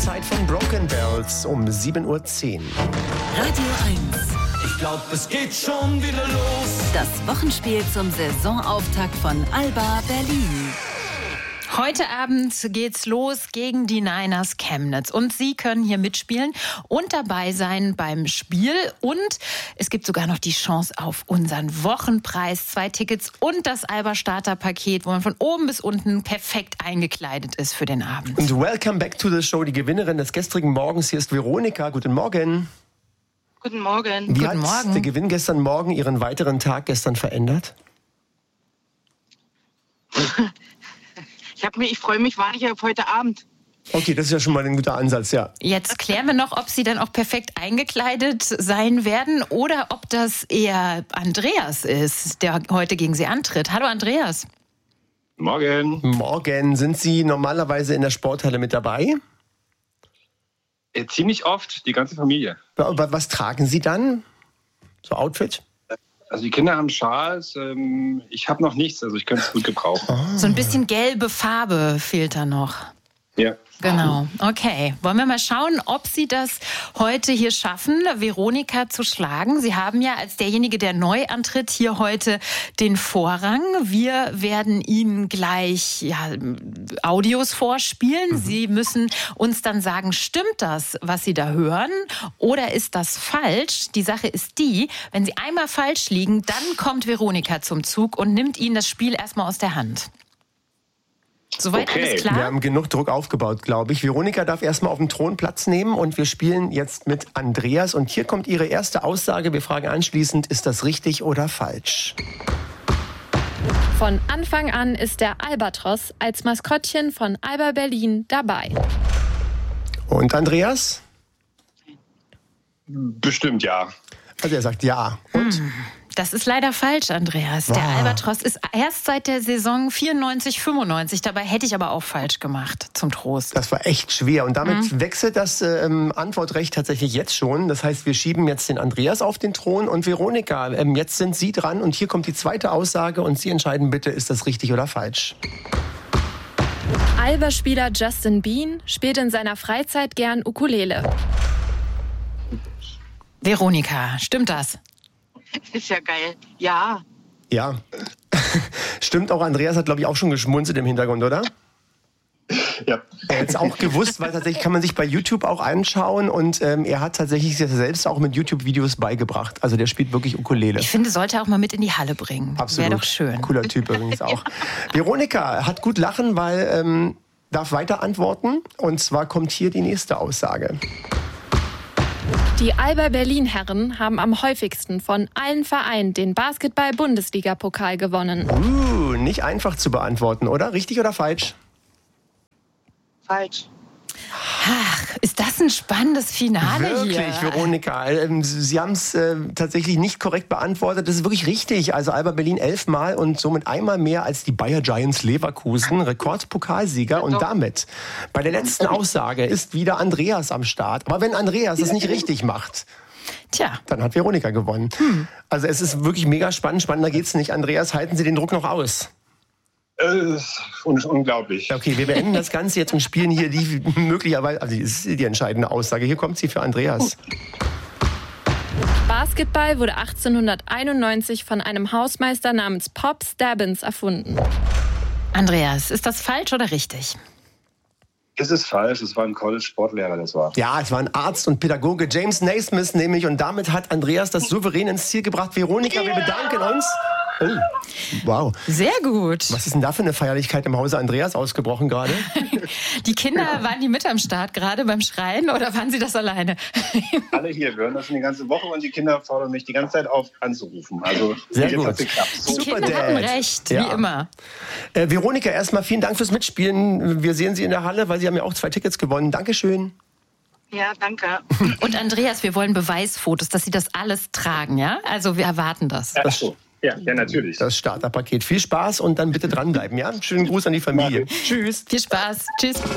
Zeit von Broken Bells um 7:10 Uhr. Radio 1. Ich glaub, es geht schon wieder los. Das Wochenspiel zum Saisonauftakt von Alba Berlin. Heute Abend geht's los gegen die Niners Chemnitz. Und Sie können hier mitspielen und dabei sein beim Spiel. Und es gibt sogar noch die Chance auf unseren Wochenpreis. 2 Tickets und das Alba Starter-Paket, wo man von oben bis unten perfekt eingekleidet ist für den Abend. Und welcome back to the show. Die Gewinnerin des gestrigen Morgens, hier ist Veronika. Guten Morgen. Guten Morgen. Wie Guten hat Morgen. der Gewinn gestern Morgen Ihren weiteren Tag gestern verändert? Ich freue mich wahnsinnig auf heute Abend. Okay, das ist ja schon mal ein guter Ansatz, ja. Jetzt klären wir noch, ob Sie dann auch perfekt eingekleidet sein werden oder ob das eher Andreas ist, der heute gegen Sie antritt. Hallo Andreas. Morgen. Morgen. Sind Sie normalerweise in der Sporthalle mit dabei? Ziemlich oft, die ganze Familie. Was tragen Sie dann? So Outfit? Also die Kinder haben Schals, ich habe noch nichts, also ich könnte es gut gebrauchen. So ein bisschen gelbe Farbe fehlt da noch. Ja. Genau, okay. Wollen wir mal schauen, ob Sie das heute hier schaffen, Veronika zu schlagen. Sie haben ja als derjenige, der neu antritt, hier heute den Vorrang. Wir werden Ihnen gleich Audios vorspielen. Sie müssen uns dann sagen, stimmt das, was Sie da hören, oder ist das falsch? Die Sache ist die, wenn Sie einmal falsch liegen, dann kommt Veronika zum Zug und nimmt Ihnen das Spiel erstmal aus der Hand. Soweit Okay. alles klar? Wir haben genug Druck aufgebaut, glaube ich. Veronika darf erstmal auf dem Thron Platz nehmen und wir spielen jetzt mit Andreas. Und hier kommt ihre erste Aussage. Wir fragen anschließend, ist das richtig oder falsch? Von Anfang an ist der Albatros als Maskottchen von Alba Berlin dabei. Und Andreas? Bestimmt ja. Also er sagt ja. Und? Das ist leider falsch, Andreas. Der Albatros ist erst seit der Saison 94/95. Dabei hätte ich aber auch falsch gemacht, zum Trost. Das war echt schwer. Und damit wechselt das Antwortrecht tatsächlich jetzt schon. Das heißt, wir schieben jetzt den Andreas auf den Thron. Und Veronika, jetzt sind Sie dran. Und hier kommt die zweite Aussage. Und Sie entscheiden bitte, ist das richtig oder falsch? Alba-Spieler Justin Bean spielt in seiner Freizeit gern Ukulele. Veronika, stimmt das? Ist ja geil. Ja. Ja. Stimmt auch, Andreas hat, glaube ich, auch schon geschmunzelt im Hintergrund, oder? Ja. Er hat es auch gewusst, weil tatsächlich kann man sich bei YouTube auch anschauen. Und er hat tatsächlich sich selbst auch mit YouTube-Videos beigebracht. Also der spielt wirklich Ukulele. Ich finde, sollte er auch mal mit in die Halle bringen. Absolut. Wäre doch schön. Cooler Typ übrigens auch. Veronika hat gut lachen, weil darf weiter antworten. Und zwar kommt hier die nächste Aussage. Die Alba Berlin-Herren haben am häufigsten von allen Vereinen den Basketball-Bundesliga-Pokal gewonnen. Nicht einfach zu beantworten, oder? Richtig oder falsch? Falsch. Ach, ist das ein spannendes Finale Wirklich, hier? Veronika. Sie haben es tatsächlich nicht korrekt beantwortet. Das ist wirklich richtig. Also Alba Berlin 11 Mal und somit einmal mehr als die Bayer Giants Leverkusen. Rekordpokalsieger. Und damit, bei der letzten Aussage, ist wieder Andreas am Start. Aber wenn Andreas es nicht richtig macht, Tja, dann hat Veronika gewonnen. Also es ist wirklich mega spannend. Spannender geht's nicht. Andreas, halten Sie den Druck noch aus? Unglaublich. Okay, wir beenden das Ganze jetzt und spielen hier die möglicherweise, also das ist die entscheidende Aussage. Hier kommt sie für Andreas. Basketball wurde 1891 von einem Hausmeister namens Pop Stabbins erfunden. Andreas, ist das falsch oder richtig? Es ist falsch, es war ein College-Sportlehrer, das war. Ja, es war ein Arzt und Pädagoge, James Naismith nämlich. Und damit hat Andreas das souverän ins Ziel gebracht. Veronika, wir bedanken uns. Oh, wow. Sehr gut. Was ist denn da für eine Feierlichkeit im Hause Andreas ausgebrochen gerade? Die Kinder, waren die mit am Start gerade beim Schreien oder waren sie das alleine? Alle hier, wir hören das schon die ganze Woche und die Kinder fordern mich die ganze Zeit auf, anzurufen. Also Sehr jetzt gut. hat's geklappt. Die Super Kinder hatten Dad. recht, Ja. wie immer. Veronika, erstmal vielen Dank fürs Mitspielen. Wir sehen Sie in der Halle, weil Sie haben ja auch 2 Tickets gewonnen. Dankeschön. Ja, danke. Und Andreas, wir wollen Beweisfotos, dass Sie das alles tragen, ja? Also wir erwarten das. Ach so. Ja, natürlich. Das Starterpaket. Viel Spaß und dann bitte dranbleiben, ja? Schönen Gruß an die Familie. Tschüss. Viel Spaß. Tschüss.